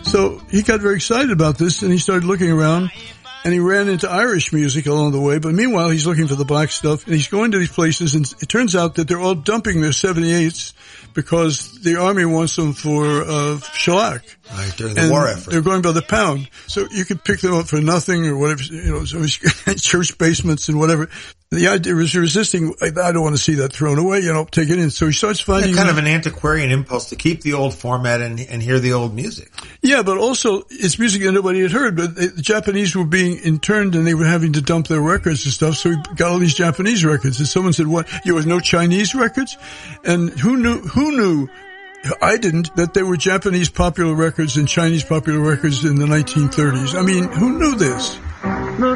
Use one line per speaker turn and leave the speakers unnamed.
So he got very excited about this, and he started looking around, and he ran into Irish music along the way. But meanwhile, he's looking for the black stuff, and he's going to these places, and it turns out that they're all dumping their 78s because the army wants them for shellac.
Right, during the war effort.
They're going by the pound. So you could pick them up for nothing or whatever, so it's church basements and whatever. The idea was resisting, I don't want to see that thrown away, take it in. So he starts finding...
kind of an antiquarian impulse to keep the old format and hear the old music.
Yeah, but also it's music that nobody had heard, but the Japanese were being interned and they were having to dump their records and stuff, so he got all these Japanese records. And someone said, what, there was no Chinese records? And who knew? I didn't, that there were Japanese popular records and Chinese popular records in the 1930s. I mean, who knew this?